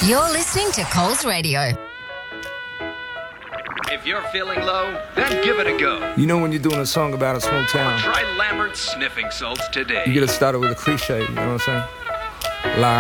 You're listening to Coles Radio. If you're feeling low, then give it a go. You know when you're doing a song about a small town, Try Lambert's sniffing salts today. you gotta start it with a cliche, you know what I'm saying? Lie.